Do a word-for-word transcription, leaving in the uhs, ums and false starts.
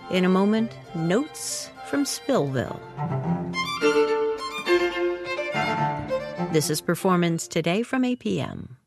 In a moment, notes from Spillville. This is Performance Today from A P M.